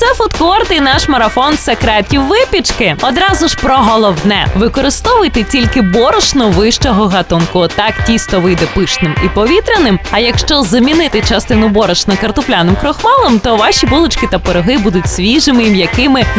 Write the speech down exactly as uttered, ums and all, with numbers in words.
фудкорт і наш марафон секретів випічки. Одразу ж про головне. Використовуйте тільки борошно вищого гатунку. Так тісто вийде пишним і повітряним. А якщо замінити частину борошна картопляним крохмалем, то ваші булочки та пироги будуть свіжими і м'якими